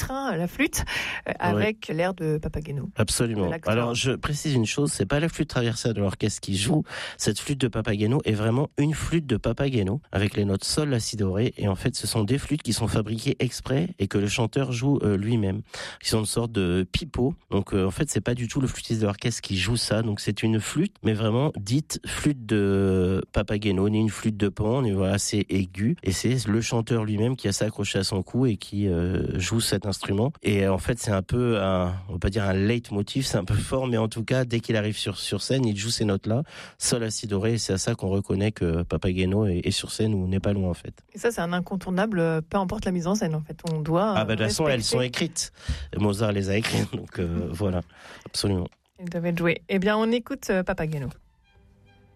titre, la flûte, avec l'air de Papageno. Absolument. Alors, je précise une chose, c'est pas la flûte traversière de l'orchestre qui joue. Cette flûte de Papageno est vraiment une flûte de Papageno, avec les notes sol, la, si, do, ré. Et en fait, ce sont des flûtes qui sont fabriquées exprès et que le chanteur joue lui-même. Ils sont une sorte de pipeau. Donc, en fait, c'est pas du tout le flûtiste de l'orchestre qui joue ça. Donc, c'est une flûte, mais vraiment dite flûte de Papageno, ni une flûte de Pan, ni voilà, assez aiguë. Et c'est le chanteur lui-même qui a ça accroché à son cou et qui joue cet instrument. Et en fait, c'est un peu on va pas dire un leitmotiv, c'est un peu fort, mais en tout cas, dès qu'il arrive sur scène, il joue ces notes-là, sol, la, si, do, ré, et c'est à ça qu'on reconnaît que Papageno est sur scène ou n'est pas loin, en fait. Et ça, c'est un incontournable, peu importe la mise en scène, en fait. On doit. De toute façon, elles sont écrites. Mozart les a écrites, donc voilà, absolument. Elles doivent être jouées. Eh bien, on écoute Papageno.